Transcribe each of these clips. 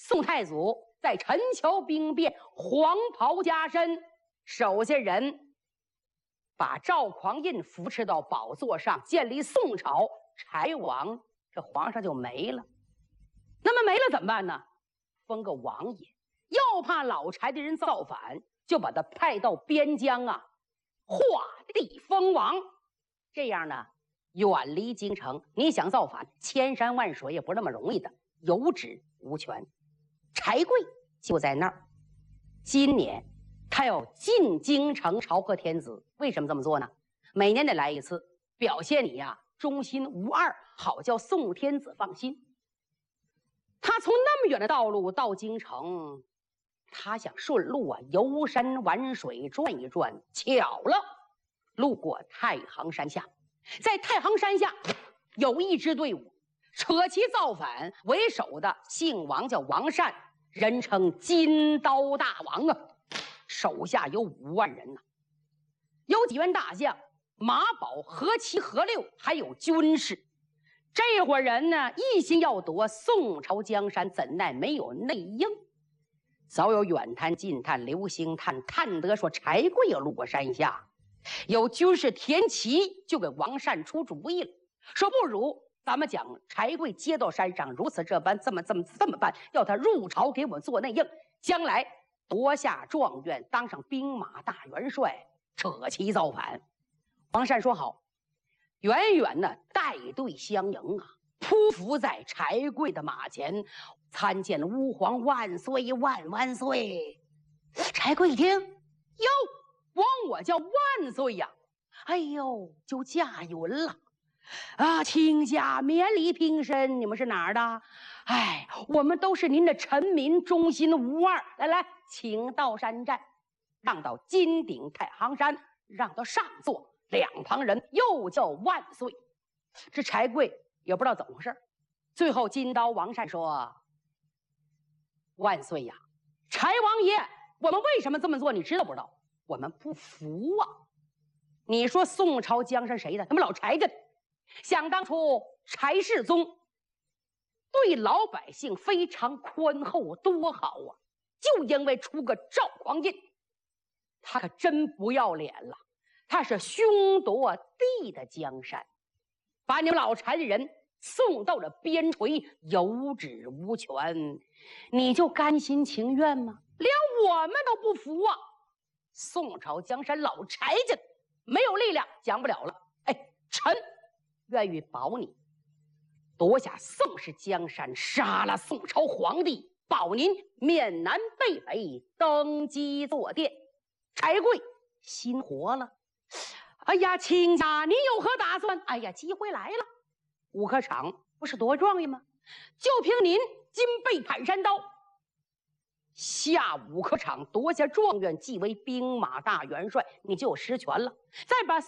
宋太祖在陈桥兵变，黄袍加身，手下人把赵匡胤扶持到宝座上，建立宋朝，柴王这皇上就没了。那么没了怎么办呢？封个王爷，又怕老柴的人造反，就把他派到边疆啊，划地封王。这样呢，远离京城，你想造反，千山万水也不是那么容易的，有职无权。柴贵就在那儿。今年他要进京城朝贺天子，为什么这么做呢？每年得来一次，表现你呀忠心无二，好叫宋天子放心。他从那么远的道路到京城，他想顺路啊游山玩水转一转，巧了，路过太行山下，在太行山下有一支队伍，扯旗造反，为首的姓王，叫王善，人称金刀大王啊，手下有5万人呐，有几员大将，马宝、何其、何六，还有军士。这伙人呢，一心要夺宋朝江山，怎奈没有内应。早有远探近探、流星探探得说柴贵要路过山下，有军士田齐就给王善出主意了，说不如咱们讲柴贵接到山上，如此这般，这么办，要他入朝给我们做内应，将来夺下状元，当上兵马大元帅，扯旗造反。王善说好，远远的带队相迎啊，匍匐在柴贵的马前，参见吾皇万岁万岁。柴贵一听，哟，枉我叫万岁呀！哎呦，就驾云了啊！亲家免礼平身，你们是哪儿的？哎，我们都是您的臣民，忠心无二。来，请到山寨，让到金顶太行山，让到上座。两旁人又叫万岁。这柴贵也不知道怎么回事，最后金刀王善说：“万岁呀，柴王爷，我们为什么这么做？你知道不知道？我们不服啊！你说宋朝江山谁的？他们老柴家的。想当初柴世宗对老百姓非常宽厚，多好啊！就因为出个赵匡胤，他可真不要脸了。他是凶夺地的江山，把你们老柴的人送到了边陲，有旨无权，你就甘心情愿吗？连我们都不服啊！宋朝江山老柴家没有力量，讲不了了。哎，臣愿意保你夺下宋氏江山，杀了宋朝皇帝，保您面南背北，登基坐殿。柴贵心活了。哎呀，亲家，您有何打算？哎呀，机会来了，武科场不是夺状元吗？就凭您金背盘山刀，下武科场夺下状元，即为兵马大元帅，你就有实权了。再把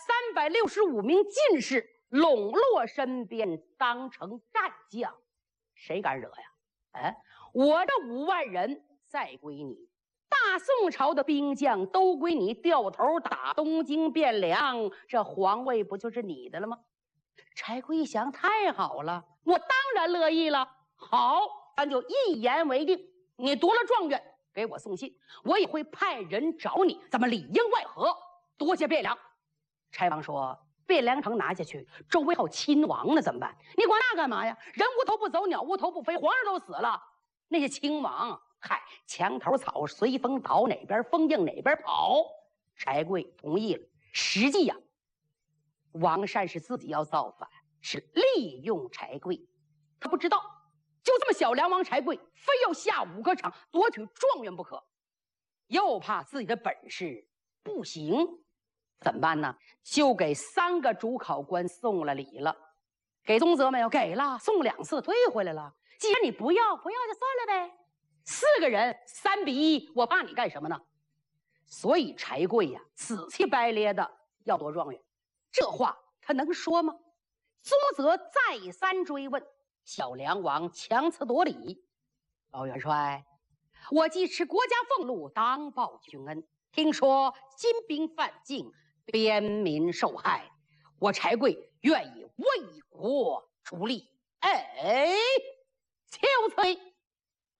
365名进士笼络身边，当成战将，谁敢惹呀？哎，我这5万人再归你。大宋朝的兵将都归你，掉头打东京汴梁，这皇位不就是你的了吗？柴贵一想，太好了，我当然乐意了。好，咱就一言为定，你夺了状元给我送信，我也会派人找你，咱们里应外合夺下汴梁。柴王说，汴梁城拿下去，周围还有亲王呢，怎么办？你管那干嘛呀？人无头不走，鸟无头不飞，皇上都死了，那些亲王嗨，墙头草随风倒，哪边风硬哪边跑。柴贵同意了。实际呀，王善是自己要造反，是利用柴贵。他不知道，就这么小梁王柴贵，非要下武科场夺取状元不可，又怕自己的本事不行，怎么办呢？就给3个主考官送了礼了。给宗泽没有？给了，送2次，退回来了。既然你不要就算了呗。4个人3比1，我怕你干什么呢？所以柴贵呀，死气白咧的要夺状元，这话他能说吗？宗泽再三追问，小梁王强词夺理：“老元帅，我既持国家俸禄，当报君恩。听说金兵犯境，边民受害，我柴贵愿意为国出力。”哎，就此。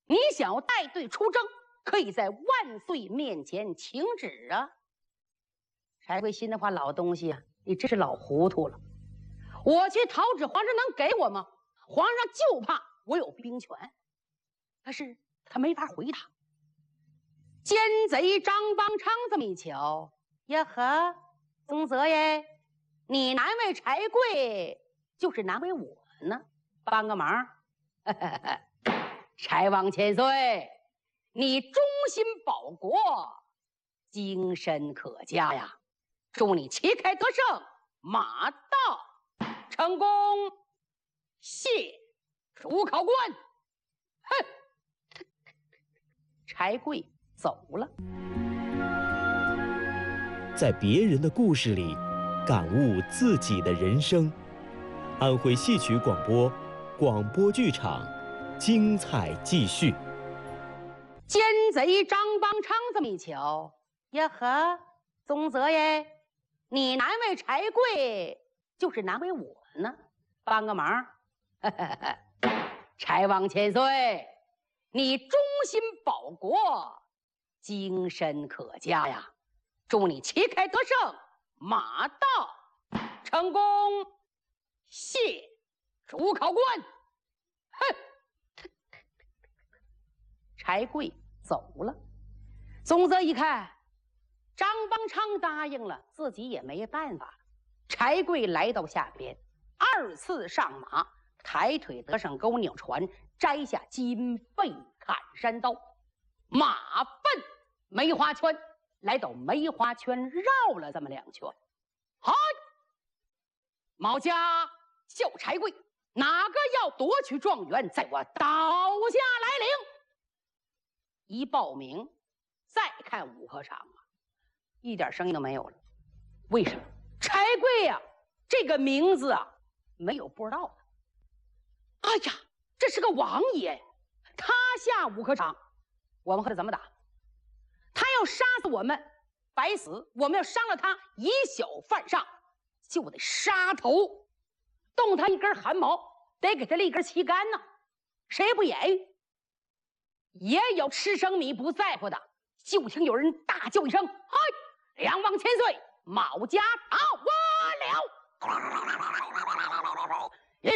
你想要带队出征，可以在万岁面前请旨啊。柴贵心的话，老东西啊，你真是老糊涂了。我去讨旨，皇上能给我吗？皇上就怕我有兵权。可是他没法回答。奸贼张邦昌这么一瞧，呀呵，宗泽爷，你难为柴贵，就是难为我呢。帮个忙，柴王千岁，你忠心保国，精神可嘉呀！祝你旗开得胜，马到成功。谢主考官。哼，柴贵走了。 在别人的故事里，感悟自己的人生。安徽戏曲广播，广播剧场，精彩继续。 奸贼张邦昌这么一瞧，呀呵，宗泽爷，你难为柴贵，就是难为我呢。帮个忙，柴王千岁，你忠心保国，精神可嘉呀！祝你旗开得胜，马到成功。谢主考官。哼，柴贵走了。宗泽一看，张邦昌答应了，自己也没办法了。柴贵来到下边，二次上马，抬腿得上钩鸟船，摘下金背砍山刀，马奔梅花圈，来到梅花圈绕了这么2圈。嗨，毛家叫柴贵，哪个要夺取状元，在我倒下来领。一报名，再看武科场啊，一点声音都没有了。为什么？柴贵呀，这个名字啊，没有不知道的。哎呀，这是个王爷，他下武科场，我们和他怎么打？他要杀死我们，白死；我们要伤了他，以小犯上，就得杀头，动他一根汗毛，得给他立根旗杆呢。谁不言语？也有吃生米不在乎的。就听有人大叫一声：“嗨！梁王千岁，毛家到了！”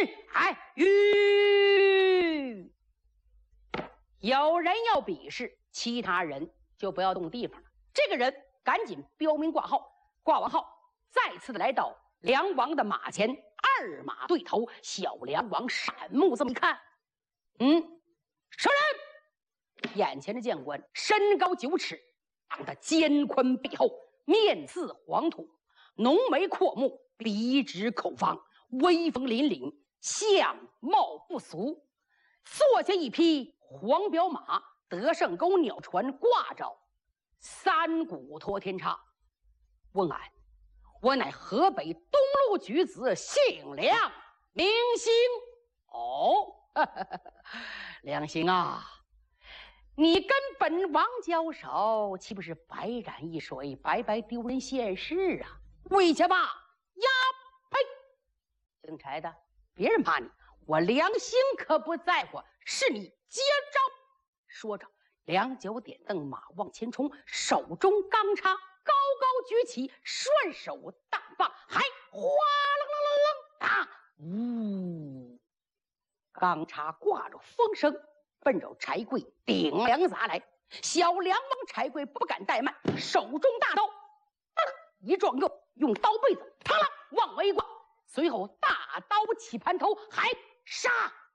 有人要比试，其他人就不要动地方了。这个人赶紧标明挂号，挂完号，再次的来到梁王的马前，二马对头。小梁王闪目这么一看，什么人？眼前的将官身高9尺，长得肩宽背厚，面似黄土，浓眉阔目，鼻直口方，威风凛凛，相貌不俗。坐下一匹黄骠马，得胜钩鸟船挂着3股托天叉。问俺，我乃河北东路举子，姓梁，名兴。哦，梁兴啊，你跟本王交手，岂不是白染一水，白白丢人现世啊？跪下吧！呀呸！姓柴的，别人怕你，我梁兴可不在乎，是你接招。说着，两脚点蹬，马往前冲，手中钢叉高高举起，顺手荡放，还哗楞楞楞楞啊！呜，钢叉挂着风声，奔着柴贵顶梁砸来。小梁王柴贵不敢怠慢，手中大刀一撞右，用刀背子啪啦往外一挂，随后大刀起盘头，还杀。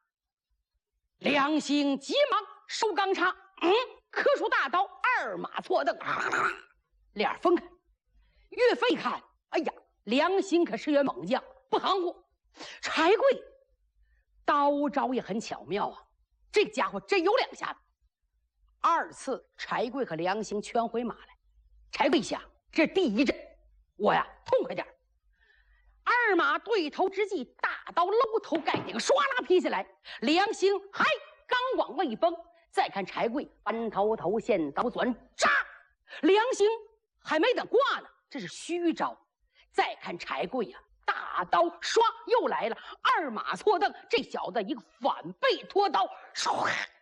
梁兴急忙收钢叉，磕出大刀，二马错蹬，脸分开。岳飞一看，哎呀，梁兴可是员猛将，不含糊。柴贵刀招也很巧妙啊，这个家伙真有两下子。二次柴贵和梁兴圈回马来，柴贵想，这第一阵我呀痛快点。二马对头之际，大刀搂头盖顶，唰啦劈下来。梁兴还刚往外一崩，再看柴贵翻头线刀钻扎，梁兴还没等挂呢，这是虚招。再看柴贵呀，大刀唰又来了，二马错蹬，这小子一个反背拖刀，唰